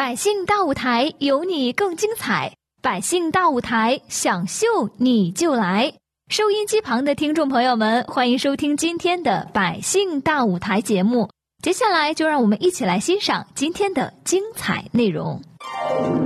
百姓大舞台，有你更精彩。百姓大舞台，想秀你就来。收音机旁的听众朋友们，欢迎收听今天的百姓大舞台节目。接下来就让我们一起来欣赏今天的精彩内容。